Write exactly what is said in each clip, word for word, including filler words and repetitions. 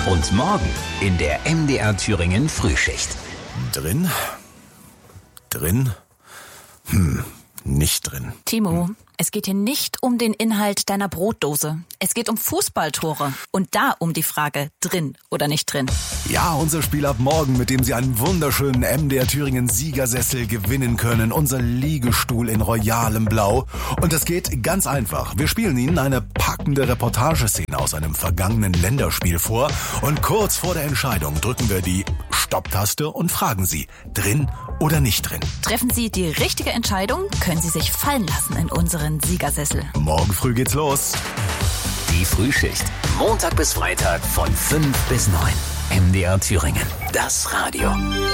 Und morgen in der M D R Thüringen Frühschicht. Drin? Drin? Hm, nicht drin. Timo, es geht hier nicht um den Inhalt deiner Brotdose. Es geht um Fußballtore. Und da um die Frage, drin oder nicht drin. Ja, unser Spiel ab morgen, mit dem Sie einen wunderschönen M D R Thüringen Siegersessel gewinnen können. Unser Liegestuhl in royalem Blau. Und das geht ganz einfach. Wir spielen Ihnen eine packende Reportageszene aus einem vergangenen Länderspiel vor. Und kurz vor der Entscheidung drücken wir die Stopptaste und fragen Sie, drin oder nicht drin. Treffen Sie die richtige Entscheidung, können Sie sich fallen lassen in unseren Siegersessel. Morgen früh geht's los. Die Frühschicht. Montag bis Freitag von fünf bis neun. M D R Thüringen. Das Radio.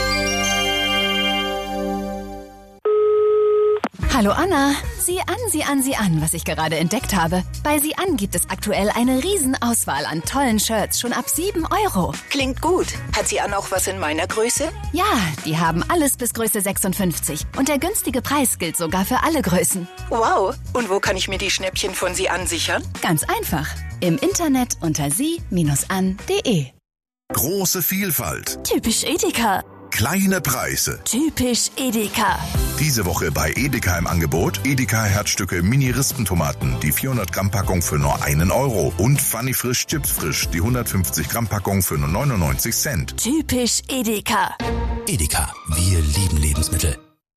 Hallo Anna, sieh an, sieh an, sieh an, was ich gerade entdeckt habe. Bei Sieh an gibt es aktuell eine Riesenauswahl an tollen Shirts, schon ab sieben Euro. Klingt gut. Hat Sie an auch was in meiner Größe? Ja, die haben alles bis Größe sechsundfünfzig. Und der günstige Preis gilt sogar für alle Größen. Wow. Und wo kann ich mir die Schnäppchen von Sie ansichern? Ganz einfach. Im Internet unter sie Bindestrich an punkt de. Große Vielfalt. Typisch Edeka. Kleine Preise. Typisch Edeka. Diese Woche bei Edeka im Angebot Edeka Herzstücke Mini-Rispentomaten, die vierhundert Gramm Packung für nur einen Euro. Und Funny Frisch Chips Frisch, die hundertfünfzig Gramm Packung für nur neunundneunzig Cent. Typisch Edeka. Edeka, wir lieben Lebensmittel.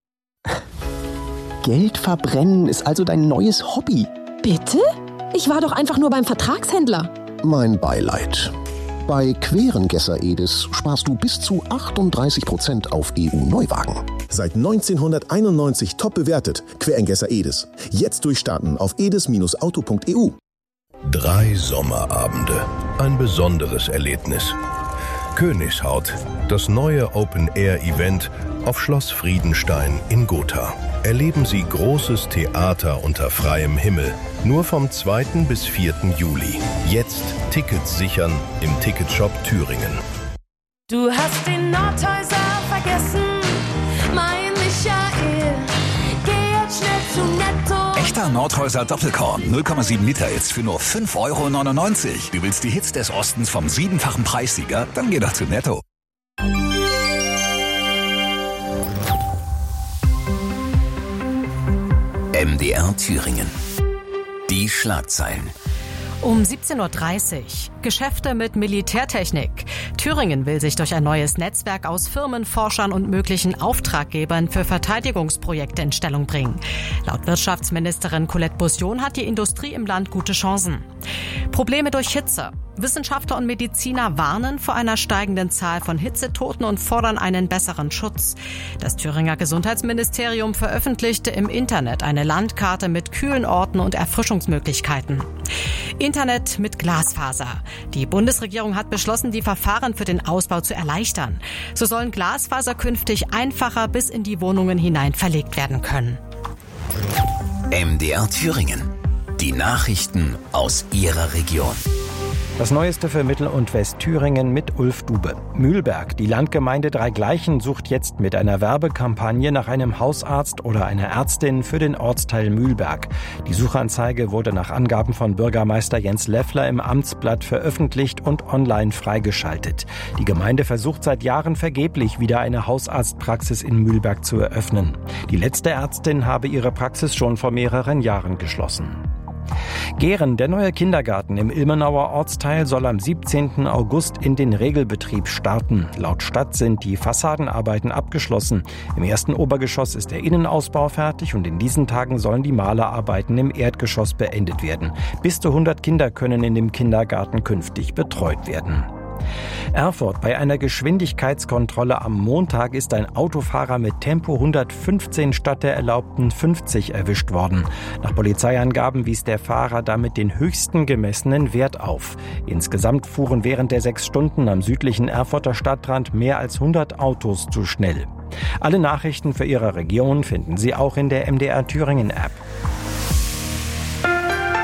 Geld verbrennen ist also dein neues Hobby. Bitte? Ich war doch einfach nur beim Vertragshändler. Mein Beileid. Bei Querengesser Edis sparst du bis zu achtunddreißig Prozent auf E U-Neuwagen. Seit neunzehnhunderteinundneunzig top bewertet. Querengesser Edis. Jetzt durchstarten auf edis Bindestrich auto Punkt e u. Drei Sommerabende. Ein besonderes Erlebnis. Königshaut. Das neue Open-Air-Event auf Schloss Friedenstein in Gotha. Erleben Sie großes Theater unter freiem Himmel. Nur vom zweiten bis vierten Juli. Jetzt Tickets sichern im Ticketshop Thüringen. Du hast den Nordhäuser vergessen, mein Michael. Geh jetzt schnell zu Netto. Echter Nordhäuser Doppelkorn, null Komma sieben Liter jetzt für nur fünf Euro neunundneunzig. Du willst die Hits des Ostens vom siebenfachen Preissieger? Dann geh doch zu Netto. M D R Thüringen. Die Schlagzeilen. Um siebzehn Uhr dreißig. Geschäfte mit Militärtechnik. Thüringen will sich durch ein neues Netzwerk aus Firmen, Forschern und möglichen Auftraggebern für Verteidigungsprojekte in Stellung bringen. Laut Wirtschaftsministerin Colette Bussion hat die Industrie im Land gute Chancen. Probleme durch Hitze. Wissenschaftler und Mediziner warnen vor einer steigenden Zahl von Hitzetoten und fordern einen besseren Schutz. Das Thüringer Gesundheitsministerium veröffentlichte im Internet eine Landkarte mit kühlen Orten und Erfrischungsmöglichkeiten. Internet mit Glasfaser. Die Bundesregierung hat beschlossen, die Verfahren für den Ausbau zu erleichtern. So sollen Glasfaser künftig einfacher bis in die Wohnungen hinein verlegt werden können. M D R Thüringen. Die Nachrichten aus Ihrer Region. Das Neueste für Mittel- und Westthüringen mit Ulf Dube. Mühlberg, die Landgemeinde Dreigleichen, sucht jetzt mit einer Werbekampagne nach einem Hausarzt oder einer Ärztin für den Ortsteil Mühlberg. Die Suchanzeige wurde nach Angaben von Bürgermeister Jens Leffler im Amtsblatt veröffentlicht und online freigeschaltet. Die Gemeinde versucht seit Jahren vergeblich, wieder eine Hausarztpraxis in Mühlberg zu eröffnen. Die letzte Ärztin habe ihre Praxis schon vor mehreren Jahren geschlossen. Gehren, der neue Kindergarten im Ilmenauer Ortsteil, soll am siebzehnten August in den Regelbetrieb starten. Laut Stadt sind die Fassadenarbeiten abgeschlossen. Im ersten Obergeschoss ist der Innenausbau fertig und in diesen Tagen sollen die Malerarbeiten im Erdgeschoss beendet werden. Bis zu hundert Kinder können in dem Kindergarten künftig betreut werden. Erfurt. Bei einer Geschwindigkeitskontrolle am Montag ist ein Autofahrer mit Tempo hundertfünfzehn statt der erlaubten fünfzig erwischt worden. Nach Polizeiangaben wies der Fahrer damit den höchsten gemessenen Wert auf. Insgesamt fuhren während der sechs Stunden am südlichen Erfurter Stadtrand mehr als hundert Autos zu schnell. Alle Nachrichten für Ihre Region finden Sie auch in der M D R Thüringen App.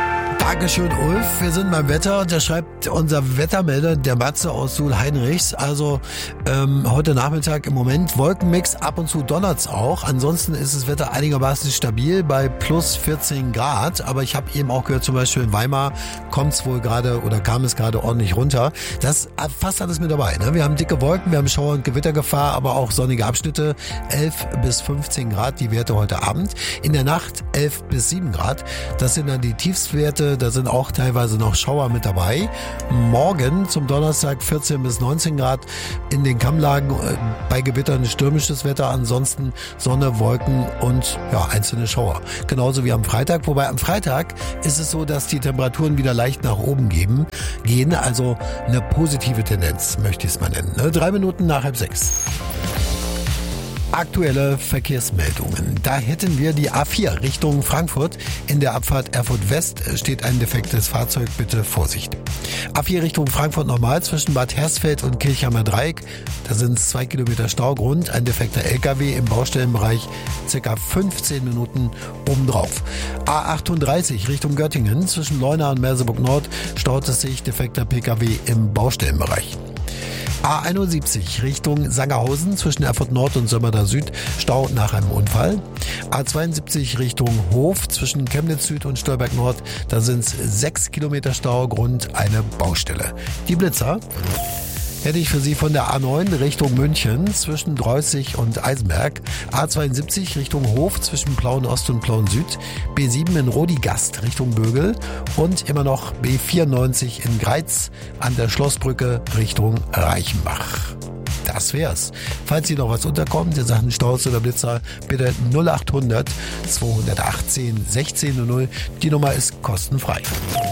Dankeschön, Ulf. Wir sind beim Wetter und da schreibt unser Wettermelder, der Matze aus Suhl-Heinrichs. Also ähm, heute Nachmittag im Moment Wolkenmix, ab und zu donnert's auch. Ansonsten ist das Wetter einigermaßen stabil bei plus vierzehn Grad. Aber ich habe eben auch gehört, zum Beispiel in Weimar kommt's wohl gerade oder kam es gerade ordentlich runter. Das ist fast alles mit dabei. Ne? Wir haben dicke Wolken, wir haben Schauer- und Gewittergefahr, aber auch sonnige Abschnitte. elf bis fünfzehn Grad die Werte heute Abend. In der Nacht elf bis sieben Grad. Das sind dann die Tiefstwerte. Da sind auch teilweise noch Schauer mit dabei. Morgen zum Donnerstag vierzehn bis neunzehn Grad. In den Kammlagen äh, bei Gewittern stürmisches Wetter. Ansonsten Sonne, Wolken und ja, einzelne Schauer. Genauso wie am Freitag. Wobei am Freitag ist es so, dass die Temperaturen wieder leicht nach oben geben, gehen. Also eine positive Tendenz, möchte ich es mal nennen. Ne? Drei Minuten nach halb sechs. Aktuelle Verkehrsmeldungen. Da hätten wir die A vier Richtung Frankfurt. In der Abfahrt Erfurt West steht ein defektes Fahrzeug. Bitte Vorsicht. A vier Richtung Frankfurt nochmal zwischen Bad Hersfeld und Kirchheimer Dreieck. Da sind es zwei Kilometer Staugrund. Ein defekter L K W im Baustellenbereich. Circa fünfzehn Minuten obendrauf. A achtunddreißig Richtung Göttingen. Zwischen Leuna und Merseburg Nord staut es sich. Defekter P K W im Baustellenbereich. A einundsiebzig Richtung Sangerhausen zwischen Erfurt Nord und Sömmerda Süd, Stau nach einem Unfall. A zweiundsiebzig Richtung Hof zwischen Chemnitz Süd und Stolberg Nord, da sind es sechs Kilometer Stau, Grund eine Baustelle. Die Blitzer hätte ich für Sie von der A neun Richtung München zwischen Dreußig und Eisenberg, A zweiundsiebzig Richtung Hof zwischen Plauen Ost und Plauen Süd, B sieben in Rodigast Richtung Bögel und immer noch B vierundneunzig in Greiz an der Schlossbrücke Richtung Reichenbach. Das wär's. Falls Sie noch was unterkommt in Sachen Staus oder Blitzer, bitte null acht hundert zweihundertachtzehn sechzehn null null. Die Nummer ist kostenfrei.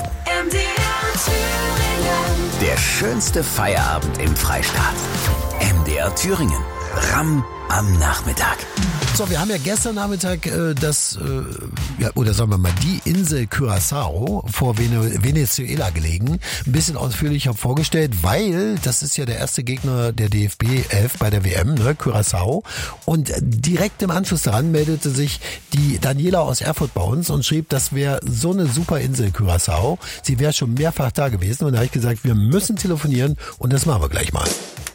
Der schönste Feierabend im Freistaat. M D R Thüringen. Ramm am Nachmittag. So, wir haben ja gestern Nachmittag äh, das, äh, ja, oder sagen wir mal, die Insel Curaçao vor Vene- Venezuela gelegen, ein bisschen ausführlicher vorgestellt, weil das ist ja der erste Gegner der D F B elf bei der W M, ne, Curaçao. Und direkt im Anschluss daran meldete sich die Daniela aus Erfurt bei uns und schrieb, das wäre so eine super Insel Curaçao. Sie wäre schon mehrfach da gewesen und da habe ich gesagt, wir müssen telefonieren und das machen wir gleich mal.